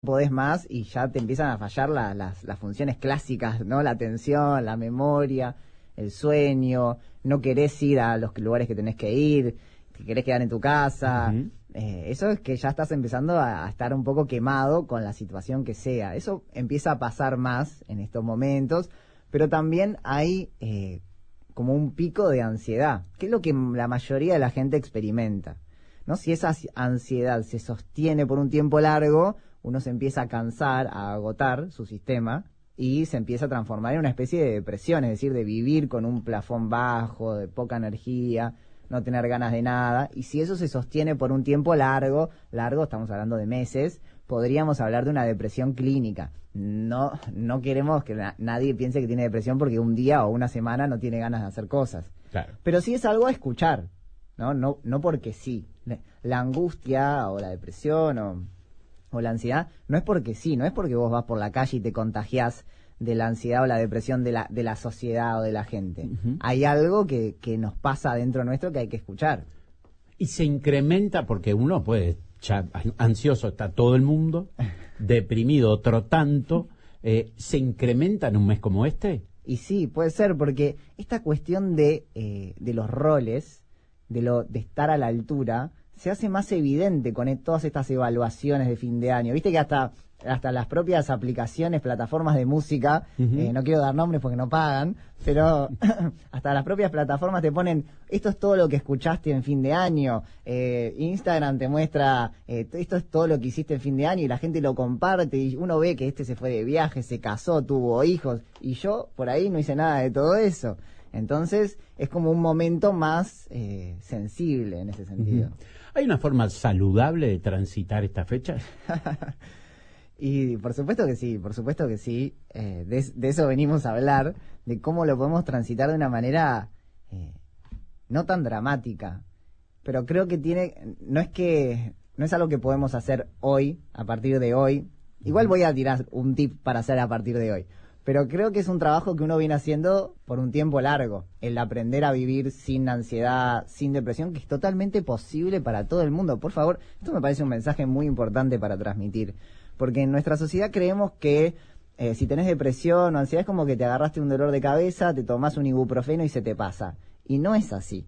podés más y ya te empiezan a fallar las funciones clásicas, ¿no? La atención, la memoria, el sueño, no querés ir a los lugares que tenés que ir, te querés quedar en tu casa. Eso es que ya estás empezando a estar un poco quemado con la situación que sea. Eso empieza a pasar más en estos momentos, pero también hay como un pico de ansiedad, que es lo que la mayoría de la gente experimenta, ¿no? Si esa ansiedad se sostiene por un tiempo largo, uno se empieza a cansar, a agotar su sistema y se empieza a transformar en una especie de depresión, es decir, de vivir con un plafón bajo, de poca energía, no tener ganas de nada. Y si eso se sostiene por un tiempo largo, estamos hablando de meses, podríamos hablar de una depresión clínica. No queremos que nadie piense que tiene depresión porque un día o una semana no tiene ganas de hacer cosas. Claro. Pero sí es algo a escuchar, no porque sí. La angustia o la depresión o la ansiedad no es porque sí, no es porque vos vas por la calle y te contagiás de la ansiedad o la depresión de la sociedad o de la gente. Hay algo que nos pasa dentro nuestro que hay que escuchar. Y se incrementa porque uno puede, ya ansioso está todo el mundo, deprimido otro tanto, ¿se incrementa en un mes como este? Y sí, puede ser, porque esta cuestión de los roles, de estar a la altura, se hace más evidente con todas estas evaluaciones de fin de año. Viste que hasta las propias aplicaciones, plataformas de música, no quiero dar nombres porque no pagan, pero hasta las propias plataformas te ponen, esto es todo lo que escuchaste en fin de año, Instagram te muestra, esto es todo lo que hiciste en fin de año, y la gente lo comparte, y uno ve que este se fue de viaje, se casó, tuvo hijos, y yo por ahí no hice nada de todo eso. Entonces es como un momento más sensible en ese sentido. ¿Hay una forma saludable de transitar esta fecha? Y por supuesto que sí, de eso venimos a hablar, de cómo lo podemos transitar de una manera no tan dramática, pero creo que no es algo que podemos hacer hoy, a partir de hoy. Igual voy a tirar un tip para hacer a partir de hoy, pero creo que es un trabajo que uno viene haciendo por un tiempo largo, el aprender a vivir sin ansiedad, sin depresión, que es totalmente posible para todo el mundo. Por favor, esto me parece un mensaje muy importante para transmitir, porque en nuestra sociedad creemos que si tenés depresión o ansiedad es como que te agarraste un dolor de cabeza, te tomás un ibuprofeno y se te pasa. Y no es así.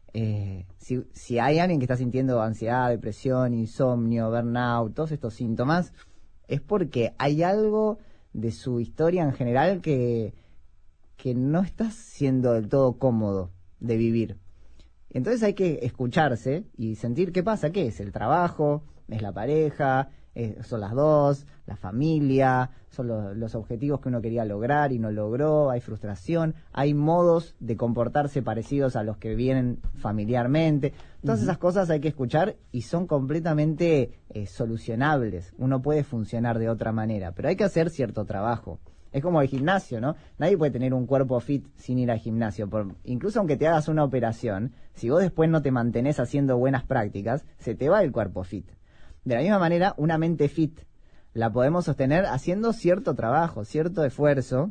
Si hay alguien que está sintiendo ansiedad, depresión, insomnio, burnout, todos estos síntomas, es porque hay algo de su historia en general que no está siendo del todo cómodo de vivir. Entonces hay que escucharse y sentir qué pasa, qué es el trabajo, es la pareja, son las dos, la familia, son los objetivos que uno quería lograr y no logró, hay frustración, hay modos de comportarse parecidos a los que vienen familiarmente. Todas esas cosas hay que escuchar y son completamente solucionables. Uno puede funcionar de otra manera, pero hay que hacer cierto trabajo. Es como el gimnasio, ¿no? Nadie puede tener un cuerpo fit sin ir al gimnasio. Incluso aunque te hagas una operación, si vos después no te mantenés haciendo buenas prácticas, se te va el cuerpo fit. De la misma manera, una mente fit la podemos sostener haciendo cierto trabajo, cierto esfuerzo,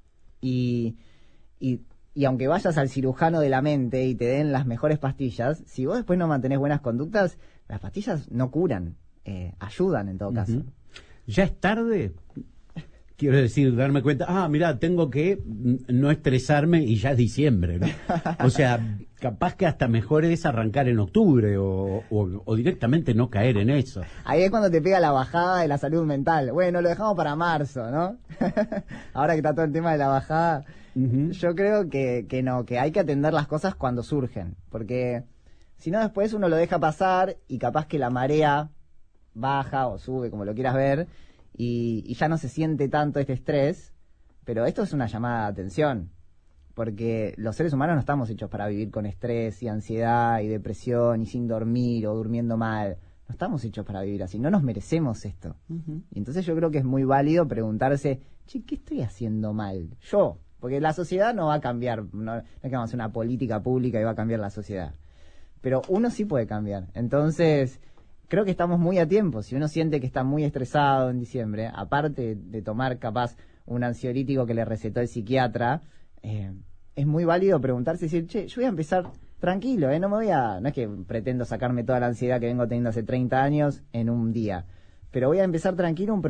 y aunque vayas al cirujano de la mente y te den las mejores pastillas, si vos después no mantenés buenas conductas, las pastillas no curan, ayudan en todo caso. ¿Ya es tarde? Quiero decir, darme cuenta, mirá, tengo que no estresarme y ya es diciembre, ¿no? O sea, capaz que hasta mejor es arrancar en octubre o directamente no caer en eso. Ahí es cuando te pega la bajada de la salud mental. Bueno, lo dejamos para marzo, ¿no? Ahora que está todo el tema de la bajada, yo creo que no, que hay que atender las cosas cuando surgen, porque si no después uno lo deja pasar y capaz que la marea baja o sube, como lo quieras ver, y ya no se siente tanto este estrés, pero esto es una llamada de atención, porque los seres humanos no estamos hechos para vivir con estrés y ansiedad y depresión y sin dormir o durmiendo mal. No estamos hechos para vivir así, no nos merecemos esto. Y entonces yo creo que es muy válido preguntarse, ¿qué estoy haciendo mal? Yo, porque la sociedad no va a cambiar, no es que vamos a hacer una política pública y va a cambiar la sociedad, pero uno sí puede cambiar. Entonces creo que estamos muy a tiempo. Si uno siente que está muy estresado en diciembre, aparte de tomar capaz un ansiolítico que le recetó el psiquiatra, es muy válido preguntarse y decir, yo voy a empezar tranquilo, no es que pretendo sacarme toda la ansiedad que vengo teniendo hace 30 años en un día, pero voy a empezar tranquilo un